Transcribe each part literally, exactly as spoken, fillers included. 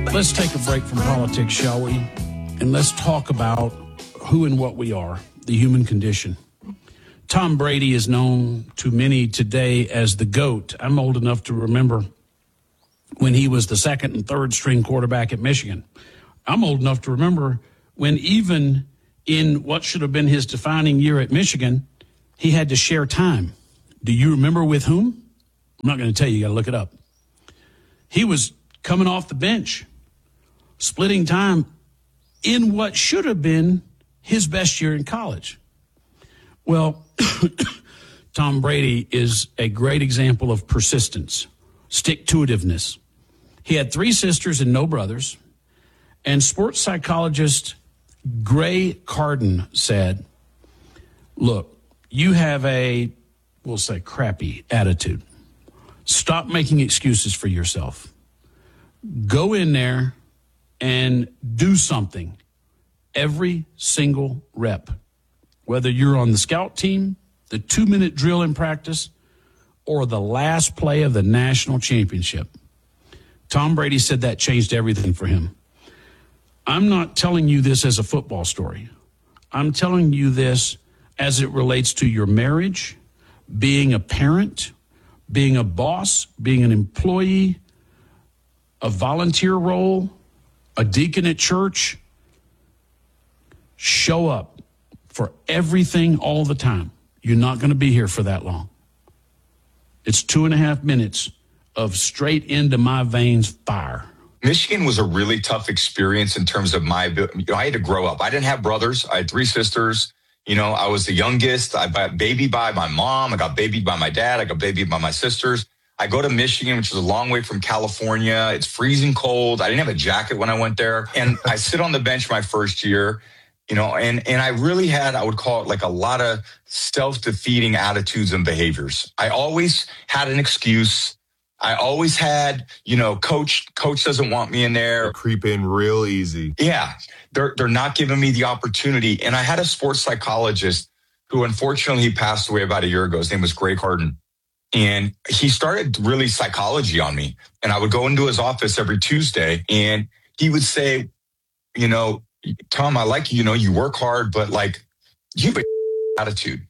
Let's take a break from politics, shall we? And let's talk about who and what we are, the human condition. Tom Brady is known to many today as the GOAT. I'm old enough to remember when he was the second and third string quarterback at Michigan. I'm old enough to remember when even in what should have been his defining year at Michigan, he had to share time. Do you remember with whom? I'm not going to tell you. You got to look it up. He was coming off the bench, splitting time in what should have been his best year in college. Well, Tom Brady is a great example of persistence, stick-to-itiveness. He had three sisters and no brothers, and sports psychologist Gray Carden said, look, you have a, we'll say, crappy attitude. Stop making excuses for yourself. Go in there and do something every single rep, whether you're on the scout team, the two-minute drill in practice, or the last play of the national championship. Tom Brady said that changed everything for him. I'm not telling you this as a football story. I'm telling you this as it relates to your marriage, being a parent, being a boss, being an employee, a volunteer role, a deacon at church. Show up for everything all the time. You're not going to be here for that long. It's two and a half minutes of straight into my veins fire. Michigan was a really tough experience in terms of my, you know, I had to grow up. I didn't have brothers. I had three sisters. You know, I was the youngest. I got babied by my mom. I got babied by my dad. I got babied by my sisters. I go to Michigan, which is a long way from California. It's freezing cold. I didn't have a jacket when I went there. And I sit on the bench my first year, you know, and, and I really had, I would call it like a lot of self-defeating attitudes and behaviors. I always had an excuse. I always had, you know, coach, coach doesn't want me in there. They creep in real easy. Yeah. They're, they're not giving me the opportunity. And I had a sports psychologist who unfortunately he passed away about a year ago. His name was Gray Carden. And he started really psychology on me. And I would go into his office every Tuesday and he would say, you know, Tom, I like you, you know, you work hard, but like you have an attitude.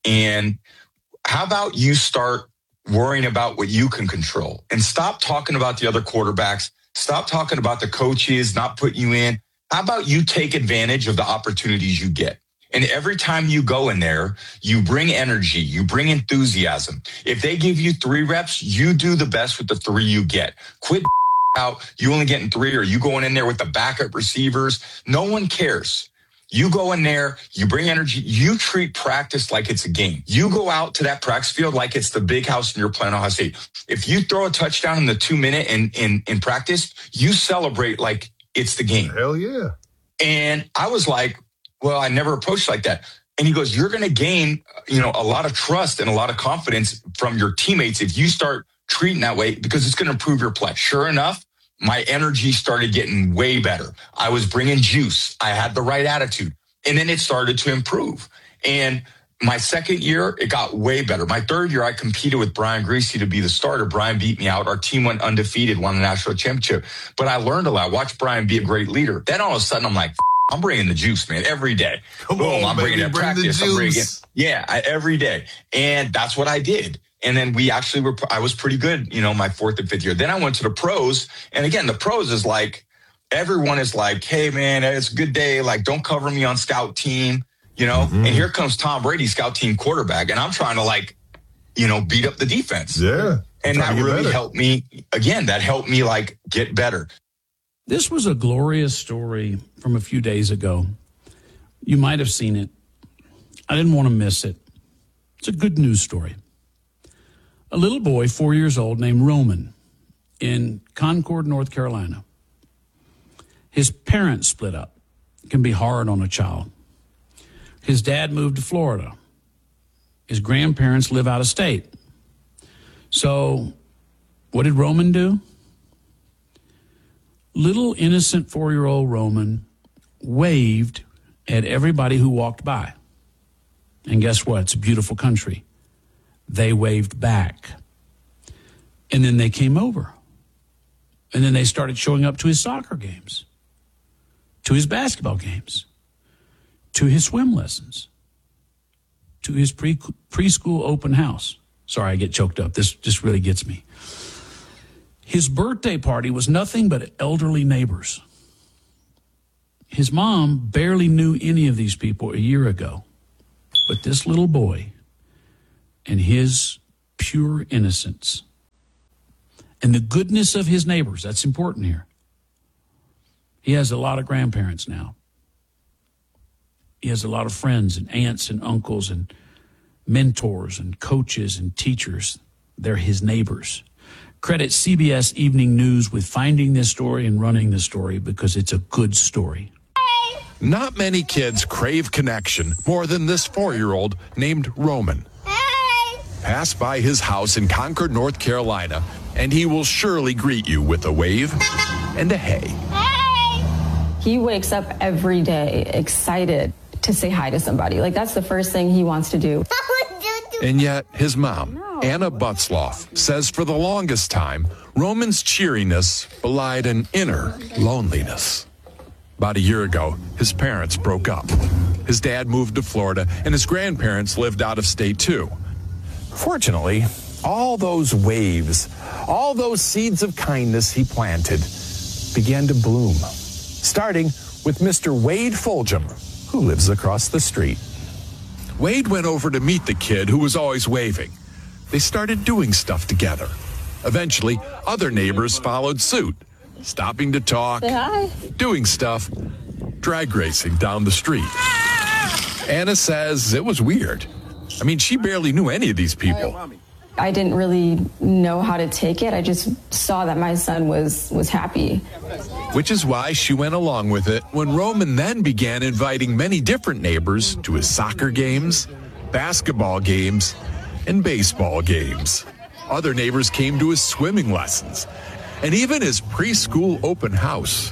And how about you start worrying about what you can control and stop talking about the other quarterbacks. Stop talking about the coaches not putting you in. How about you take advantage of the opportunities you get? And every time you go in there, you bring energy, you bring enthusiasm. If they give you three reps, you do the best with the three you get. Quit out, you only getting three, or you going in there with the backup receivers. No one cares. You go in there, you bring energy, you treat practice like it's a game. You go out to that practice field like it's the big house and you're playing Ohio State. If you throw a touchdown in the two minute in, in, in practice, you celebrate like it's the game. Hell yeah. And I was like, well, I never approached like that. And he goes, you're going to gain, you know, a lot of trust and a lot of confidence from your teammates if you start treating that way, because it's going to improve your play. Sure enough, my energy started getting way better. I was bringing juice. I had the right attitude. And then it started to improve. And my second year, it got way better. My third year, I competed with Brian Greasy to be the starter. Brian beat me out. Our team went undefeated, won the national championship. But I learned a lot. I watched Brian be a great leader. Then all of a sudden, I'm like, I'm bringing the juice, man, every day. Come Boom, on, I'm baby, bringing it bring practice. the I'm bringing juice. it. Yeah, I, every day. And that's what I did. And then we actually were, I was pretty good, you know, my fourth and fifth year. Then I went to the pros. And again, the pros is like, everyone is like, hey, man, it's a good day. Like, don't cover me on scout team, you know. Mm-hmm. And here comes Tom Brady, scout team quarterback. And I'm trying to, like, you know, beat up the defense. Yeah. And that really better. helped me. Again, that helped me, like, get better. This was a glorious story from a few days ago. You might have seen it. I didn't want to miss it. It's a good news story. A little boy, four years old, named Roman in Concord, North Carolina. His parents split up. It can be hard on a child. His dad moved to Florida. His grandparents live out of state. So what did Roman do? Little innocent four-year-old Roman waved at everybody who walked by. And guess what? It's a beautiful country. They waved back. And then they came over. And then they started showing up to his soccer games, to his basketball games, to his swim lessons, to his pre preschool open house. Sorry, I get choked up. This just really gets me. His birthday party was nothing but elderly neighbors. His mom barely knew any of these people a year ago. But this little boy and his pure innocence and the goodness of his neighbors, that's important here. He has a lot of grandparents now. He has a lot of friends and aunts and uncles and mentors and coaches and teachers. They're his neighbors. Credit C B S Evening News with finding this story and running this story because it's a good story. Not many kids crave connection more than this four-year-old named Roman. Hey! Pass by his house in Concord, North Carolina, and he will surely greet you with a wave and a hey. Hey! He wakes up every day excited to say hi to somebody. Like, that's the first thing he wants to do. And yet, his mom, Anna Butzloff, says for the longest time, Roman's cheeriness belied an inner loneliness. About a year ago, his parents broke up. His dad moved to Florida, and his grandparents lived out of state too. Fortunately, all those waves, all those seeds of kindness he planted began to bloom, starting with Mister Wade Fulgham, who lives across the street. Wade went over to meet the kid who was always waving. They started doing stuff together. Eventually, other neighbors followed suit, stopping to talk, Say hi. doing stuff, drag racing down the street. Anna says it was weird. I mean, she barely knew any of these people. I didn't really know how to take it. I just saw that my son was was happy. Which is why she went along with it when Roman then began inviting many different neighbors to his soccer games, basketball games, and baseball games. Other neighbors came to his swimming lessons and even his preschool open house.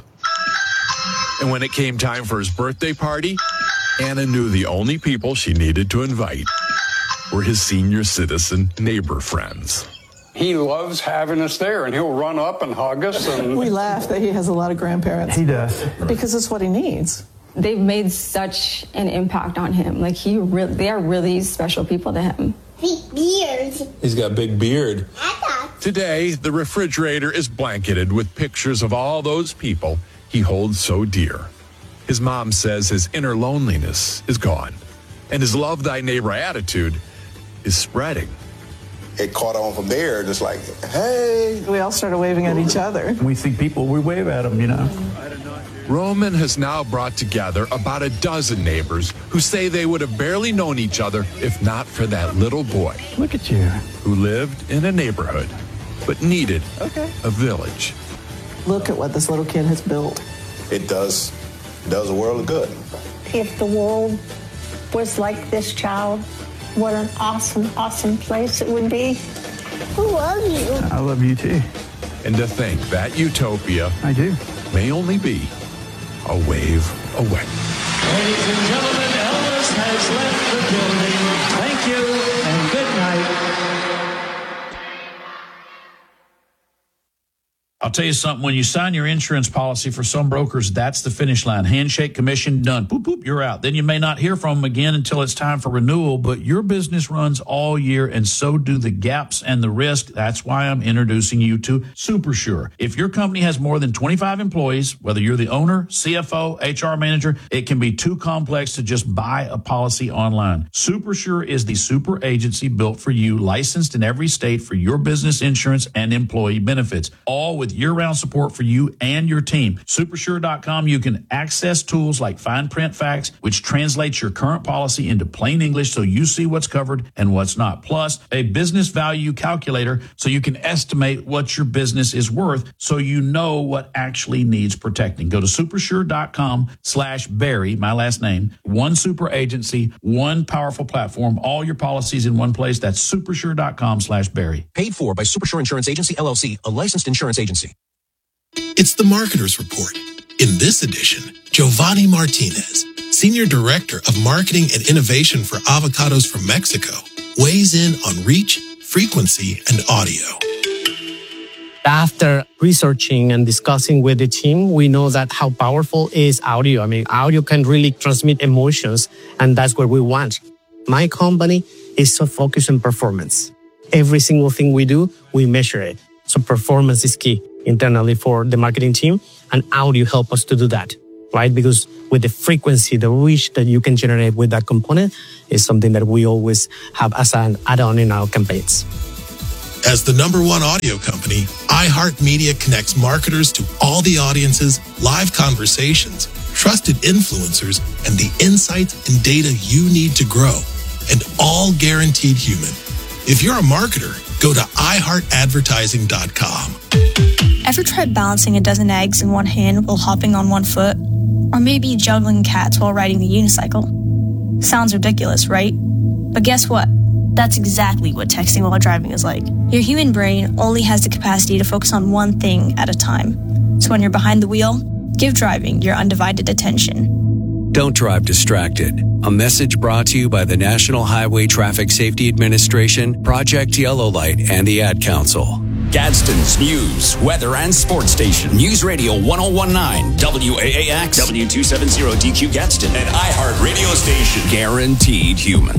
And when it came time for his birthday party, Anna knew the only people she needed to invite were his senior citizen neighbor friends. He loves having us there, and he'll run up and hug us. And we laugh that he has a lot of grandparents. He does. Because it's what he needs. They've made such an impact on him. Like, he really, they are really special people to him. Big beard. He's got a big beard. Today, the refrigerator is blanketed with pictures of all those people he holds so dear. His mom says his inner loneliness is gone, and his love thy neighbor attitude is spreading. It caught on from there, just like, hey. We all started waving at each other. We see people, we wave at them, you know. Roman has now brought together about a dozen neighbors who say they would have barely known each other if not for that little boy. Look at you. Who lived in a neighborhood, but needed okay. a village. Look at what this little kid has built. It does, it does a world of good. If the world was like this child, what an awesome, awesome place it would be. I love you. I love you too. And to think that utopia I do. may only be a wave away. Ladies and gentlemen, Elvis has left the building. Thank you and good night. I'll tell you something, when you sign your insurance policy for some brokers, that's the finish line. Handshake, commission, done. Boop, boop, you're out. Then you may not hear from them again until it's time for renewal, but your business runs all year, and so do the gaps and the risk. That's why I'm introducing you to SuperSure. If your company has more than twenty-five employees, whether you're the owner, C F O, H R manager, it can be too complex to just buy a policy online. SuperSure is the super agency built for you, licensed in every state for your business insurance and employee benefits, all with year-round support for you and your team. Supersure dot com, you can access tools like fine print facts, which translates your current policy into plain English so you see what's covered and what's not. Plus, a business value calculator so you can estimate what your business is worth so you know what actually needs protecting. Go to supersure dot com slash Barry, my last name, one super agency, one powerful platform, all your policies in one place. That's supersure dot com slash Barry. Paid for by Supersure Insurance Agency, L L C, a licensed insurance agency. It's the Marketer's Report. In this edition, Giovanni Martinez, Senior Director of Marketing and Innovation for Avocados from Mexico, weighs in on reach, frequency, and audio. After researching and discussing with the team, we know that how powerful is audio. I mean, audio can really transmit emotions, and that's what we want. My company is so focused on performance. Every single thing we do, we measure it. So performance is key internally for the marketing team, and audio help us to do that, right? Because with the frequency, the reach that you can generate with that component is something that we always have as an add-on in our campaigns. As the number one audio company, iHeartMedia connects marketers to all the audiences, live conversations, trusted influencers, and the insights and data you need to grow, and all guaranteed human. If you're a marketer, go to i heart advertising dot com. Ever tried balancing a dozen eggs in one hand while hopping on one foot? Or maybe juggling cats while riding the unicycle? Sounds ridiculous, right? But guess what? That's exactly what texting while driving is like. Your human brain only has the capacity to focus on one thing at a time. So when you're behind the wheel, give driving your undivided attention. Don't drive distracted. A message brought to you by the National Highway Traffic Safety Administration, Project Yellow Light, and the Ad Council. Gadsden's News, Weather, and Sports Station. News Radio one oh one point nine, W A A X, W two seventy D Q Gadsden, and iHeart Radio Station. Guaranteed human.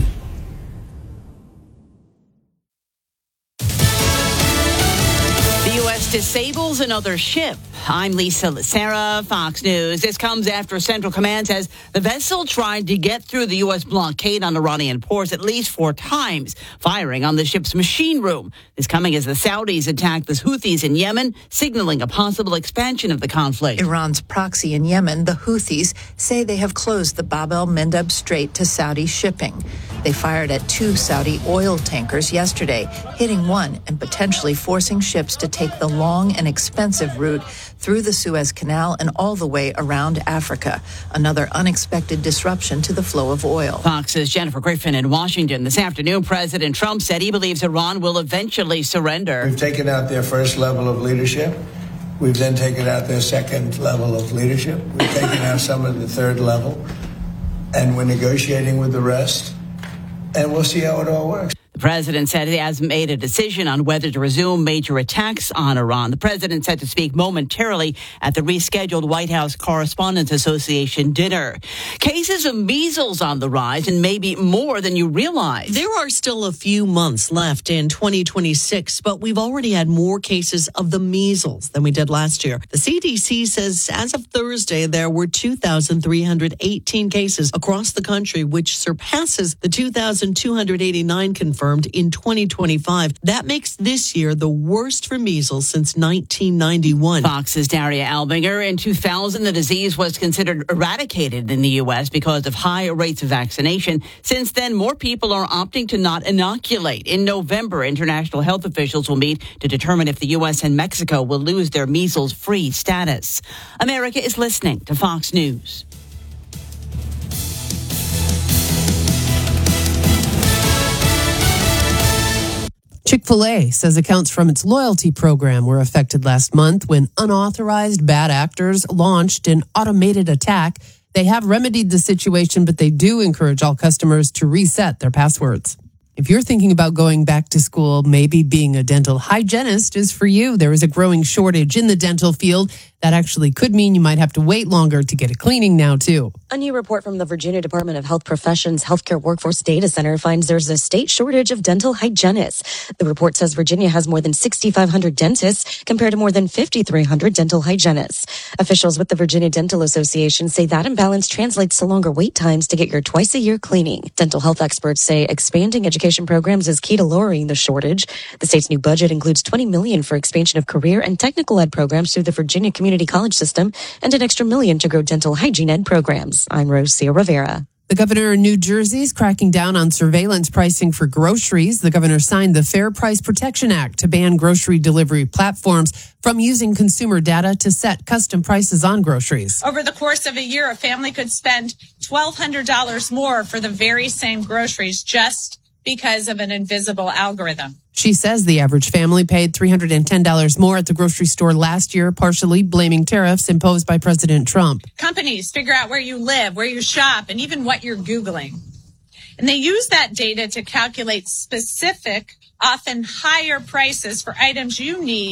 Disables another ship. I'm Lisa Lacera, Fox News. This comes after Central Command says the vessel tried to get through the U S blockade on Iranian ports at least four times, firing on the ship's machine room. This coming as the Saudis attacked the Houthis in Yemen, signaling a possible expansion of the conflict. Iran's proxy in Yemen, the Houthis, say they have closed the Bab el-Mandeb Strait to Saudi shipping. They fired at two Saudi oil tankers yesterday, hitting one and potentially forcing ships to take the long and expensive route through the Suez Canal and all the way around Africa. Another unexpected disruption to the flow of oil. Fox's Jennifer Griffin in Washington. This afternoon, President Trump said he believes Iran will eventually surrender. We've taken out their first level of leadership. We've then taken out their second level of leadership. We've taken out some of the third level. And we're negotiating with the rest. And we'll see how it all works. The president said he has made a decision on whether to resume major attacks on Iran. The president set to speak momentarily at the rescheduled White House Correspondents Association dinner. Cases of measles on the rise, and maybe more than you realize. There are still a few months left in twenty twenty-six, but we've already had more cases of the measles than we did last year. The C D C says as of Thursday, there were two thousand three hundred eighteen cases across the country, which surpasses the two thousand two hundred eighty-nine confirmed in twenty twenty-five. That makes this year the worst for measles since nineteen ninety-one. Fox's Daria Albinger. In two thousand, the disease was considered eradicated in the U S because of high rates of vaccination. Since then, more people are opting to not inoculate. In November, international health officials will meet to determine if the U S and Mexico will lose their measles-free status. America is listening to Fox News. Chick-fil-A says accounts from its loyalty program were affected last month when unauthorized bad actors launched an automated attack. They have remedied the situation, but they do encourage all customers to reset their passwords. If you're thinking about going back to school, maybe being a dental hygienist is for you. There is a growing shortage in the dental field. That actually could mean you might have to wait longer to get a cleaning now, too. A new report from the Virginia Department of Health Professions Healthcare Workforce Data Center finds there's a state shortage of dental hygienists. The report says Virginia has more than sixty-five hundred dentists compared to more than fifty-three hundred dental hygienists. Officials with the Virginia Dental Association say that imbalance translates to longer wait times to get your twice-a-year cleaning. Dental health experts say expanding education programs is key to lowering the shortage. The state's new budget includes twenty million dollars for expansion of career and technical ed programs through the Virginia Community College System and an extra million to grow dental hygiene ed programs. I'm Rosia Rivera. The governor of New Jersey is cracking down on surveillance pricing for groceries. The governor signed the Fair Price Protection Act to ban grocery delivery platforms from using consumer data to set custom prices on groceries. Over the course of a year, a family could spend twelve hundred dollars more for the very same groceries just because of an invisible algorithm. She says the average family paid three hundred ten dollars more at the grocery store last year, partially blaming tariffs imposed by President Trump. Companies figure out where you live, where you shop, and even what you're Googling. And they use that data to calculate specific, often higher prices for items you need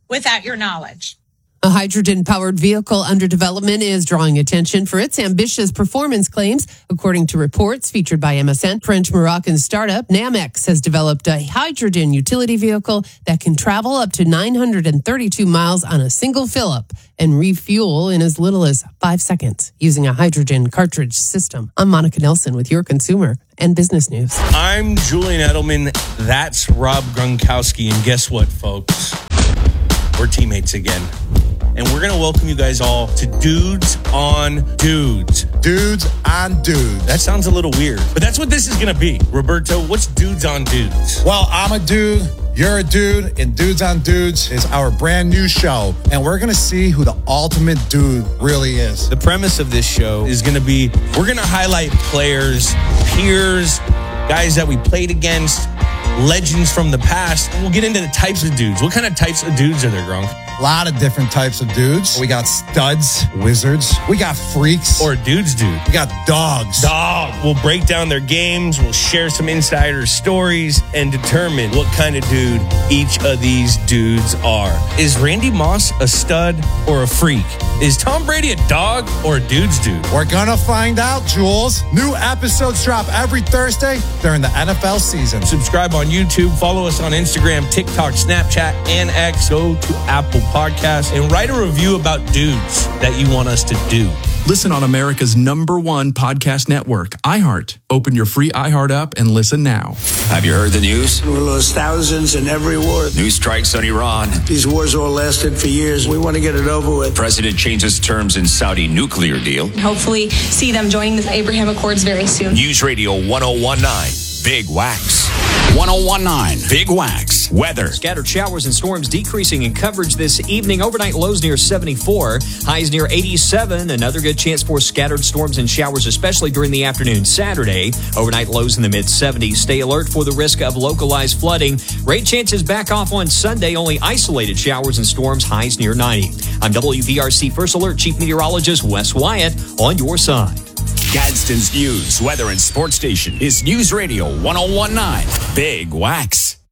without your knowledge. A hydrogen-powered vehicle under development is drawing attention for its ambitious performance claims. According to reports featured by M S N, French-Moroccan startup Namex has developed a hydrogen utility vehicle that can travel up to nine hundred thirty-two miles on a single fill-up and refuel in as little as five seconds using a hydrogen cartridge system. I'm Monica Nelson with your consumer and business news. I'm Julian Edelman. That's Rob Gronkowski. And guess what, folks? We're teammates again. And we're going to welcome you guys all to Dudes on Dudes. Dudes on Dudes. That sounds a little weird, but that's what this is going to be. Roberto, what's Dudes on Dudes? Well, I'm a dude. You're a dude, and Dudes on Dudes is our brand new show, and we're going to see who the ultimate dude really is. The premise of this show is going to be, we're going to highlight players, peers, guys that we played against, legends from the past. We'll get into the types of dudes. What kind of types of dudes are there, Gronk? A lot of different types of dudes. We got studs, wizards. We got freaks. Or dudes dude. We got dogs. Dog. We'll break down their games. We'll share some insider stories and determine what kind of dude each of these dudes are. Is Randy Moss a stud or a freak? Is Tom Brady a dog or a dude's dude? We're gonna find out, Jules. New episodes drop every Thursday during the N F L season. Subscribe on YouTube. Follow us on Instagram, TikTok, Snapchat, and X. Go to Apple Podcasts and write a review about dudes that you want us to do. Listen on America's number one podcast network, iHeart. Open your free iHeart app and listen now. Have you heard the news? We lost thousands in every war. New strikes on Iran. These wars all lasted for years. We want to get it over with. President changes terms in Saudi nuclear deal. Hopefully see them joining the Abraham Accords very soon. News Radio one oh one nine, Big Wax. one oh one nine, Big Wax. Weather. Scattered showers and storms decreasing in coverage this evening. Overnight lows near seventy-four. Highs near eighty-seven. Another good chance for scattered storms and showers, especially during the afternoon Saturday. Overnight lows in the mid-seventies. Stay alert for the risk of localized flooding. Rain chances back off on Sunday. Only isolated showers and storms. Highs near ninety. I'm W V R C First Alert Chief Meteorologist Wes Wyatt on your side. Gadsden's news, weather, and sports station is News Radio one oh one nine, Big Wax.